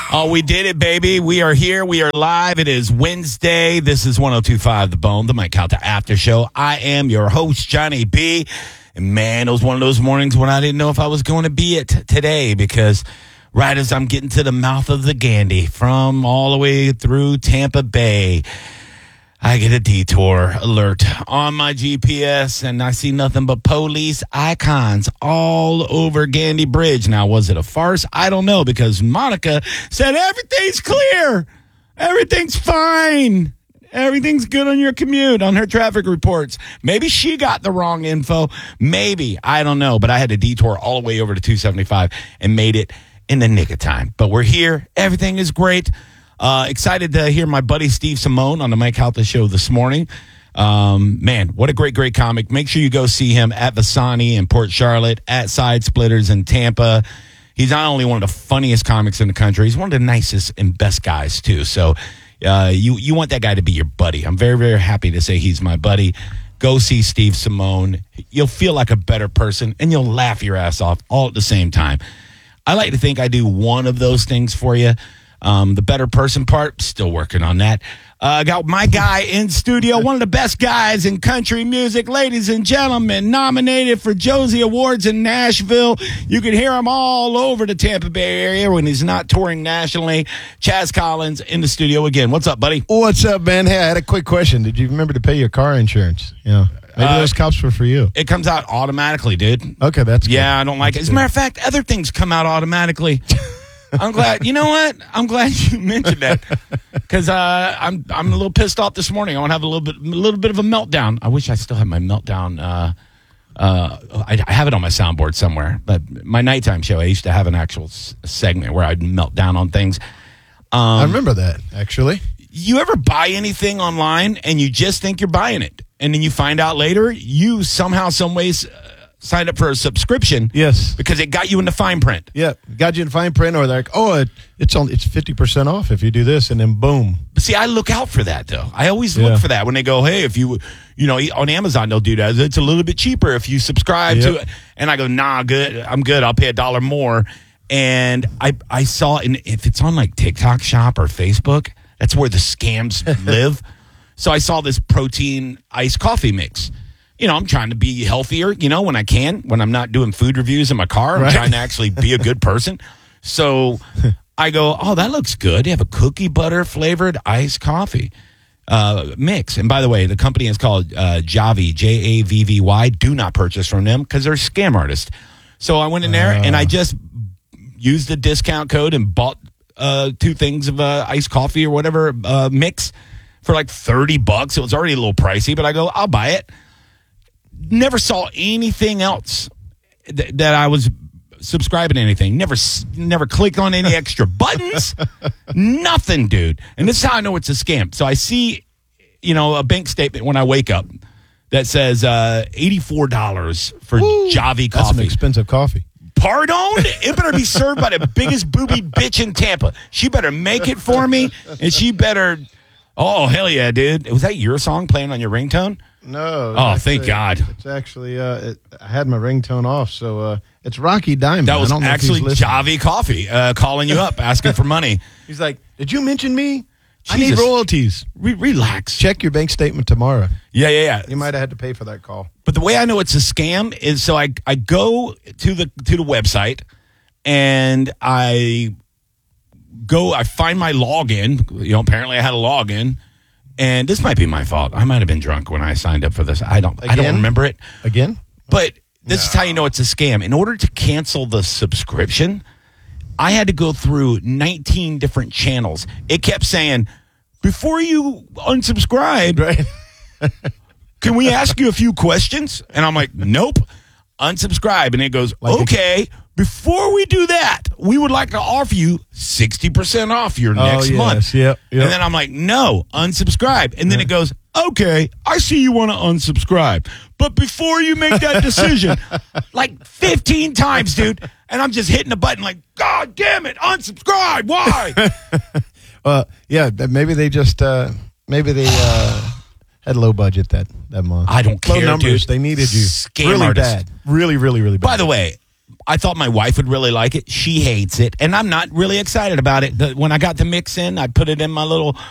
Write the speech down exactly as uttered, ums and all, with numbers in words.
Oh, we did it, baby. We are here. We are live. It is Wednesday. This is one oh two point five The Bone, the Mike Calta After Show. I am your host, Johnny B. And, man, it was one of those mornings when I didn't know if I was going to be it today because right as I'm getting to the mouth of the Gandhi from all the way through Tampa Bay, I get a detour alert on my G P S, and I see nothing but police icons all over Gandhi Bridge. Now, was it a farce? I don't know, because Monica said everything's clear. Everything's fine. Everything's good on your commute, on her traffic reports. Maybe she got the wrong info. Maybe. I don't know. But I had to detour all the way over to two seventy-five and made it in the nick of time. But we're here. Everything is great. Uh, excited to hear my buddy Steve Simone on the Mike Calta Show this morning. Um, man, what a great, great comic. Make sure you go see him at Vasani in Port Charlotte, at Side Splitters in Tampa. He's not only one of the funniest comics in the country, he's one of the nicest and best guys, too. So uh, you, you want that guy to be your buddy. I'm very, very happy to say he's my buddy. Go see Steve Simone. You'll feel like a better person, and you'll laugh your ass off all at the same time. I like to think I do one of those things for you. Um, the better person part, still working on that. I uh, got my guy in studio, one of the best guys in country music, ladies and gentlemen, nominated for Josie Awards in Nashville. You can hear him all over the Tampa Bay area when he's not touring nationally. Chaz Collins in the studio again. What's up, buddy? What's up, man? Hey, I had a quick question. Did you remember to pay your car insurance? Yeah. Maybe uh, those cops were for you. It comes out automatically, dude. Okay, that's good. Yeah, I don't like that's it. As a matter of fact, other things come out automatically. I'm glad. You know what? I'm glad you mentioned that because uh, I'm I'm a little pissed off this morning. I want to have a little bit a little bit of a meltdown. I wish I still had my meltdown. Uh, uh, I, I have it on my soundboard somewhere. But my nighttime show, I used to have an actual s- segment where I'd melt down on things. Um, I remember that actually. You ever buy anything online and you just think you're buying it, and then you find out later you somehow, some ways. Uh, signed up for a subscription. Yes. Because it got you into fine print. Yeah. Got you in fine print, or they're like, oh, it, it's on, it's fifty percent off if you do this, and then boom. But see, I look out for that, though. I always yeah. look for that when they go, hey, if you, you know, on Amazon, they'll do that. It's a little bit cheaper if you subscribe yep. to it. And I go, nah, good. I'm good. I'll pay a dollar more. And I, I saw, and if it's on like TikTok Shop or Facebook, that's where the scams live. So I saw this protein iced coffee mix. You know, I'm trying to be healthier, you know, when I can, when I'm not doing food reviews in my car. I'm right. trying to actually be a good person. So I go, oh, that looks good. They have a cookie butter flavored iced coffee uh, mix. And by the way, the company is called uh, Javy, J A V V Y. Do not purchase from them because they're scam artists. So I went in there uh. and I just used the discount code and bought uh, two things of uh, iced coffee or whatever uh, mix for like thirty bucks. It was already a little pricey, but I go, I'll buy it. Never saw anything else th- that I was subscribing to anything. Never never clicked on any extra buttons. Nothing, dude. And this is how I know it's a scam. So I see, you know, a bank statement when I wake up that says uh, eighty-four dollars for Woo, Javy coffee. That's an expensive coffee. Pardon? It better be served by the biggest booby bitch in Tampa. She better make it for me, and she better... Oh, hell yeah, dude. Was that your song playing on your ringtone? No. Oh, actually, thank God. It's actually, uh, it, I had my ringtone off, so uh, it's Rocky Diamond. That was I don't actually know if he's Javy Coffee uh, calling you up, asking for money. He's like, did you mention me? Jesus. I need royalties. Re- relax. Check your bank statement tomorrow. Yeah, yeah, yeah. You might have had to pay for that call. But the way I know it's a scam is so I, I go to the to the website and I go, I find my login. You know, apparently I had a login. And this might be my fault. I might have been drunk when I signed up for this. I don't Again? I don't remember it. Again? But this no. is how you know it's a scam. In order to cancel the subscription, I had to go through nineteen different channels. It kept saying, before you unsubscribe, right. can we ask you a few questions? And I'm like, nope, unsubscribe. And it goes, like okay, a- before we do that, we would like to offer you sixty percent off your oh, next yes. month. Yep, yep. And then I'm like, no, unsubscribe. And then yeah. it goes, okay, I see you want to unsubscribe. But before you make that decision, like fifteen times, dude. And I'm just hitting the button like, God damn it, unsubscribe. Why? uh, yeah, maybe they just, uh, maybe they uh, had low budget that, that month. I don't low care, numbers. dude. They needed you. Scam really artist. bad. Really, really, really bad. By the way, I thought my wife would really like it. She hates it, and I'm not really excited about it. The, when I got the mix in, I put it in my little